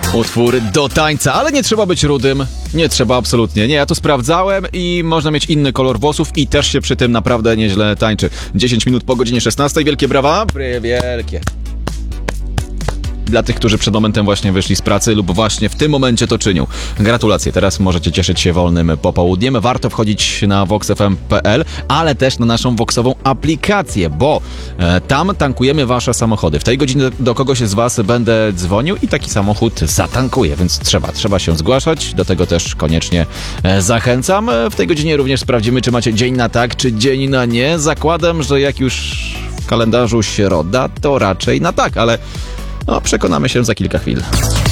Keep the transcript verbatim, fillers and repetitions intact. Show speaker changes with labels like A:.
A: Utwór do tańca, ale nie trzeba być rudym. Nie trzeba absolutnie. Nie, ja to sprawdzałem i można mieć inny kolor włosów i też się przy tym naprawdę nieźle tańczy. dziesięć minut po godzinie szesnastej. Wielkie brawa. Wielkie. Dla tych, którzy przed momentem właśnie wyszli z pracy lub właśnie w tym momencie to czynią. Gratulacje, teraz możecie cieszyć się wolnym popołudniem. Warto wchodzić na vox f m kropka p l, ale też na naszą voxową aplikację, bo e, tam tankujemy wasze samochody. W tej godzinie do kogoś z was będę dzwonił i taki samochód zatankuję, więc trzeba, trzeba się zgłaszać. Do tego też koniecznie e, zachęcam. E, w tej godzinie również sprawdzimy, czy macie dzień na tak, czy dzień na nie. Zakładam, że jak już w kalendarzu środa, to raczej na tak, ale no, przekonamy się za kilka chwil.